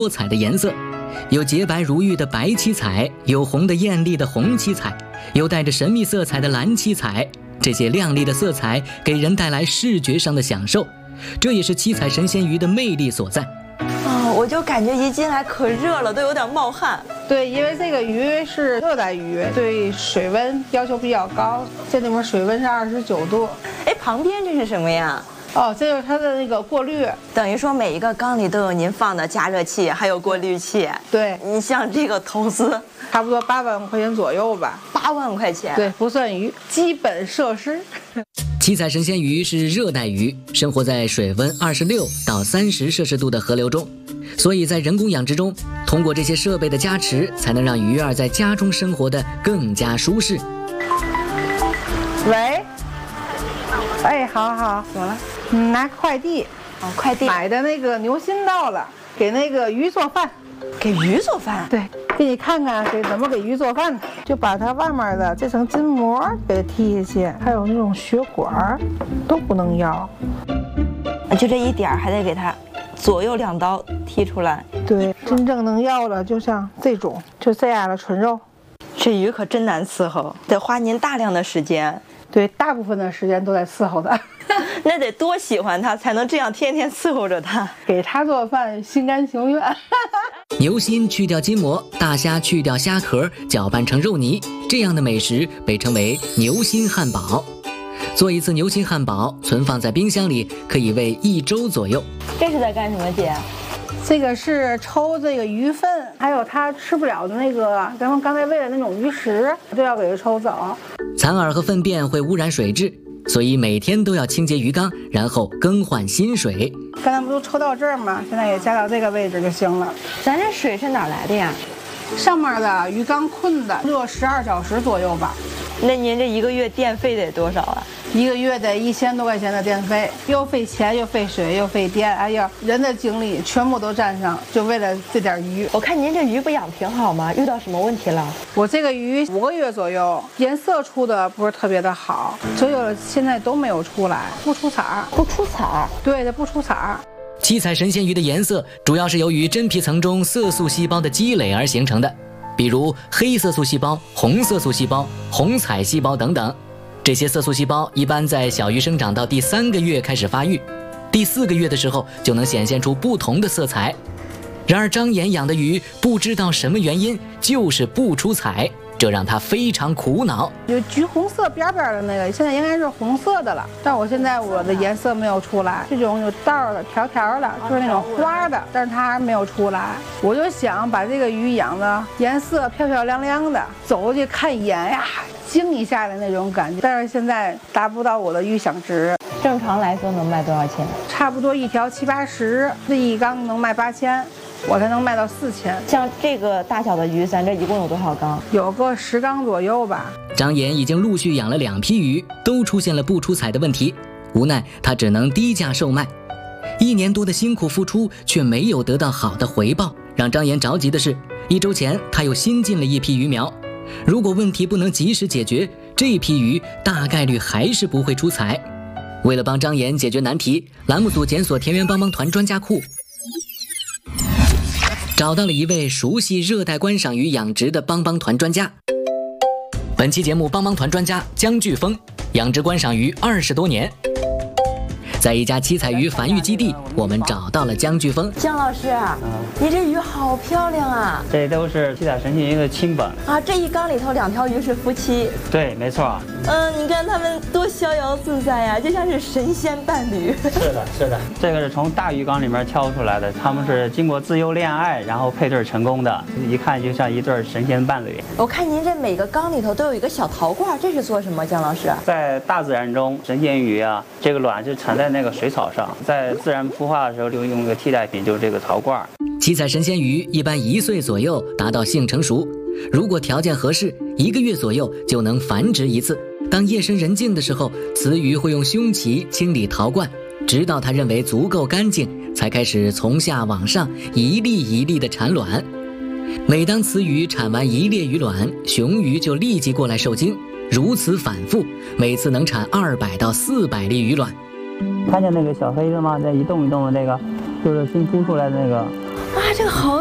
多彩的颜色，有洁白如玉的白七彩，有红的艳丽的红七彩，有带着神秘色彩的蓝七彩。这些亮丽的色彩给人带来视觉上的享受，这也是七彩神仙鱼的魅力所在。 我就感觉一进来可热了，都有点冒汗。 对，因为这个鱼是热带鱼，对水温要求比较高，这里面水温是29度。 哎，旁边这是什么呀？ 哦，这就是它的那个过滤， 等于说每一个缸里都有您放的加热器，还有过滤器。 对， 你像这个投资， 差不多8万块钱左右吧。 8万块钱？ 对，不算鱼，基本设施。 七彩神仙鱼是热带鱼，生活在水温26到30摄氏度的河流中，所以在人工养殖中，通过这些设备的加持，才能让鱼儿在家中生活得更加舒适。 喂，哎，好，怎么了？拿快递。 哦，快递。 买的那个牛心到了，给那个鱼做饭。 给鱼做饭？ 对，给你看看怎么给鱼做饭，就把它外面的这层筋膜给它剔下去，还有那种血管都不能要， 就这一点还得给它左右2刀剔出来。 对，真正能要的就像这种，就这样的纯肉。 这鱼可真难伺候，得花您大量的时间。 对，大部分的时间都在伺候它。 那得多喜欢它，才能这样天天伺候着它， 给它做饭，心甘情愿。 牛心去掉筋膜，大虾去掉虾壳，搅拌成肉泥，这样的美食被称为牛心汉堡。做一次牛心汉堡，存放在冰箱里，可以喂1周左右。 这是在干什么，姐？ 这个是抽这个鱼粪，还有它吃不了的那个，咱们刚才喂的那种鱼食，都要给它抽走。 残饵和粪便会污染水质，所以每天都要清洁鱼缸，然后更换新水。 刚才不都抽到这儿吗？现在也加到这个位置就行了。 咱这水是哪来的呀？ 上面的鱼缸困的，热12小时左右吧。 那您这1个月电费得多少啊 ？1个月得1000多块钱的电费，又费钱又费水又费电，哎呀，人的精力全部都占上，就为了这点鱼。 我看您这鱼不养挺好吗？遇到什么问题了？ 我这个鱼5个月左右，颜色出的不是特别的好，所有现在都没有出来，不出彩儿， 不出彩儿。 对的，不出彩儿。 七彩神仙鱼的颜色主要是由于真皮层中色素细胞的积累而形成的，比如黑色素细胞、红色素细胞、红彩细胞等等。这些色素细胞一般在小鱼生长到第3个月开始发育，第4个月的时候就能显现出不同的色彩。然而张岩养的鱼不知道什么原因就是不出彩，这让他非常苦恼。 有橘红色边边的那个，现在应该是红色的了，但我现在我的颜色没有出来，这种有道的、条条的，就是那种花的，但是它还没有出来。我就想把这个鱼养的颜色漂漂亮亮的，走过去看一眼呀，惊一下的那种感觉，但是现在达不到我的预想值。 正常来说能卖多少钱？ 差不多一条70、80，这一缸能卖8000。我才能卖到4000。 像这个大小的鱼，咱这一共有多少缸？ 有个10缸左右吧。 张岩已经陆续养了2批鱼，都出现了不出彩的问题，无奈他只能低价售卖。1年多的辛苦付出却没有得到好的回报，让张岩着急的是，1周前他又新进了一批鱼苗。如果问题不能及时解决，这批鱼大概率还是不会出彩。为了帮张岩解决难题，栏目组检索田园帮帮团专家库，找到了一位熟悉热带观赏鱼养殖的帮帮团专家。本期节目帮帮团专家姜巨峰，养殖观赏鱼20多年。在一家七彩鱼繁育基地，我们找到了姜巨峰。 姜老师，你这鱼好漂亮啊！ 这都是七彩神仙鱼的亲本啊！这一缸里头2条鱼是夫妻。 对，没错。 你看他们多逍遥自在呀，就像是神仙伴侣。 是的，是的。这个是从大鱼缸里面挑出来的，他们是经过自由恋爱，然后配对成功的，一看就像一对神仙伴侣。 我看您这每个缸里头都有一个小陶罐，这是做什么？姜老师， 在大自然中，神仙鱼啊，这个卵就产在那个水草上，在自然孵化的时候就用一个替代品，就是这个陶罐。 七彩神仙鱼一般1岁左右达到性成熟，如果条件合适，1个月左右就能繁殖1次。当夜深人静的时候，雌鱼会用胸鳍清理陶罐，直到它认为足够干净，才开始从下往上一粒一粒的产卵。每当雌鱼产完1列鱼卵，雄鱼就立即过来受精，如此反复，每次能产200到400粒鱼卵。 看见那个小黑的吗？在一动一动的那个，就是新孵出来的那个。 哎这个好